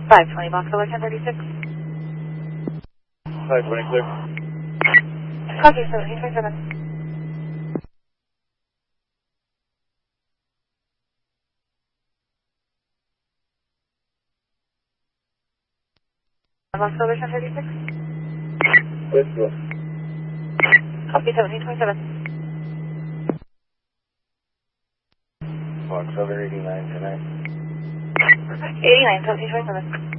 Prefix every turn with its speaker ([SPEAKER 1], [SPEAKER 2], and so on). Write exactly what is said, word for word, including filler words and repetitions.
[SPEAKER 1] five twenty Box Over ten thirty-six.
[SPEAKER 2] five twenty clear.
[SPEAKER 1] Copy seventeen twenty-seven. Box Over ten thirty-six.
[SPEAKER 2] Let's go.
[SPEAKER 1] Copy seventeen twenty-seven.
[SPEAKER 2] Box over eighty-nine tonight.
[SPEAKER 1] eighty-nine seventeen twenty-seven.